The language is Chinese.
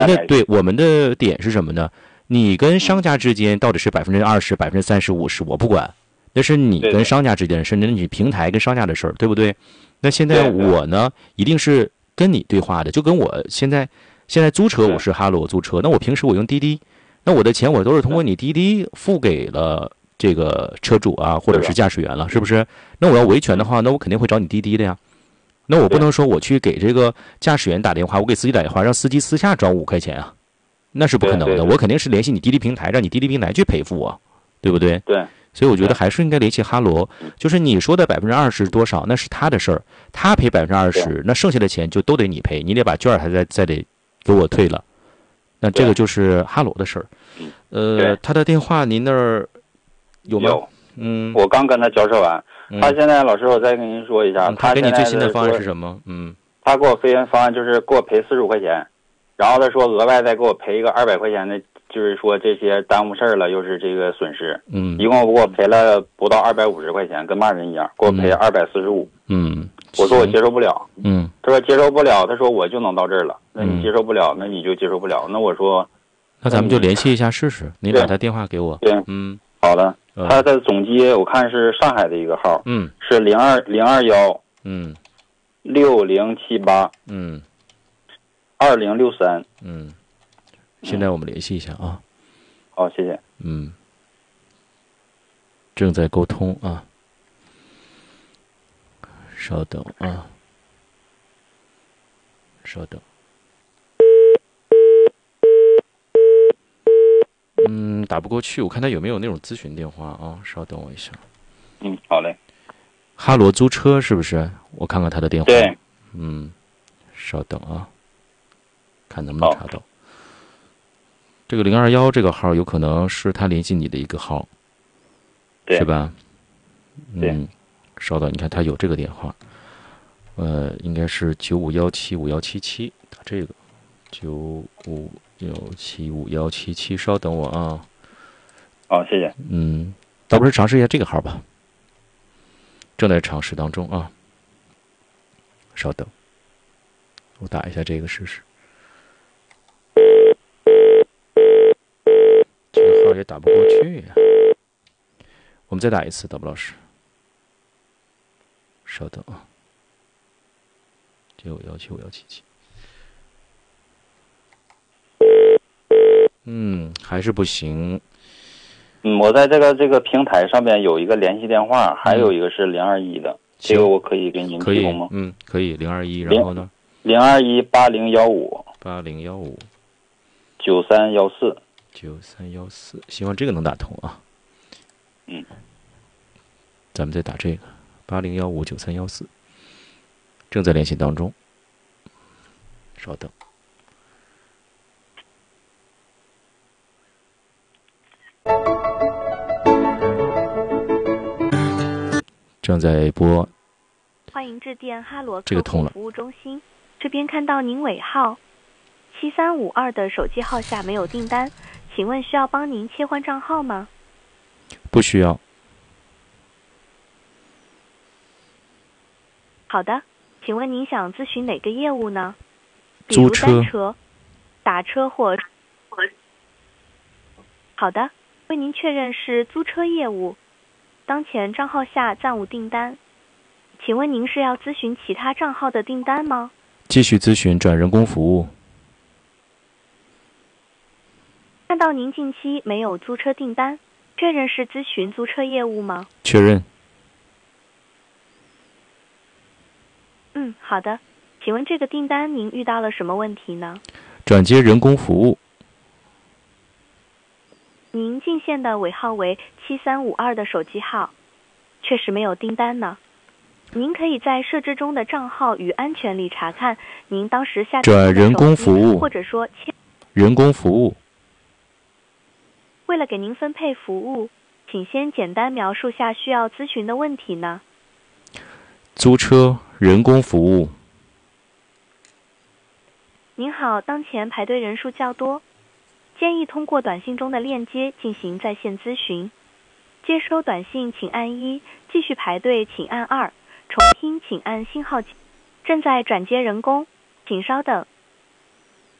那对我们的点是什么呢？你跟商家之间到底是20%、30%、50%，我不管，那是你跟商家之间的事，那你平台跟商家的事儿，对不对？那现在我呢，一定是跟你对话的，就跟我现在租车，我是哈罗租车，那我平时我用滴滴，那我的钱我都是通过你滴滴付给了这个车主啊，或者是驾驶员了，是不是？那我要维权的话，那我肯定会找你滴滴的呀。那我不能说我去给这个驾驶员打电话，我给司机打电话，让司机私下找5块钱啊，那是不可能的。我肯定是联系你滴滴平台，让你滴滴平台去赔付我，对不对？ 对。 所以我觉得还是应该联系哈罗，就是你说的20%多少，那是他的事儿，他赔20%，那剩下的钱就都得你赔，你得把券还再得给我退了，那这个就是哈罗的事儿。他的电话您那儿有吗？ 有。我刚跟他交涉完，他现在老师，我再跟您说一下， 他给你最新的方案是什么？ 他给我飞人方案就是给我赔45块钱，然后他说额外再给我赔一个200块钱的。就是说这些耽误事儿了，又是这个损失。一共给我赔了不到250块钱，跟骂人一样，给我赔245。我说我接受不了。他说接受不了，他说我就能到这儿了。那你接受不了，那你就接受不了。那我说， 那咱们就联系一下试试。你把他电话给我。 对，好的。他的总机我看是上海的一个号，是0202160782063。 现在我们联系一下啊。 好，谢谢。 正在沟通啊，稍等啊，稍等。打不过去，我看他有没有那种咨询电话啊？稍等我一下。 好嘞。 哈罗租车是不是？我看看他的电话。 对。 稍等啊，看能不能查到。这个021这个号有可能是他联系你的一个号，是吧？稍等，你看他有这个电话，应该是95175177，打这个95175177，稍等我啊。 好，谢谢。 倒不如尝试一下这个号吧，正在尝试当中啊。稍等，我打一下这个试试。这个号也打不过去呀。我们再打一次，导播老师。稍等啊，95175177。还是不行。 我在这个平台上边有一个联系电话，还有一个是021的，这个我可以给您提供吗？ 可以021，然后呢 ？0218015。9314。 希望这个能打通啊。咱们再打这个80159314，正在联系当中，稍等。正在拨。 欢迎致电哈罗客户服务中心，这边看到您尾号7352的手机号下没有订单，请问需要帮您切换账号吗？ 不需要。 好的，请问您想咨询哪个业务呢？ 租比如单车、打车或……好的，为您确认是租车业务，当前账号下暂无订单，请问您是要咨询其他账号的订单吗？ 继续咨询转人工服务。 看到您近期没有租车订单，确认是咨询租车业务吗？ 确认。 好的，请问这个订单您遇到了什么问题呢？ 转接人工服务。 您进线的尾号为7352的手机号，确实没有订单呢。您可以在设置中的账号与安全里查看您当时下载的人工服务， 或者说人工服务。 为了给您分配服务，请先简单描述下需要咨询的问题呢。 租车人工服务。 您好，当前排队人数较多，建议通过短信中的链接进行在线咨询。接收短信请按1，继续排队请按2，重听请按星号。正在转接人工，请稍等。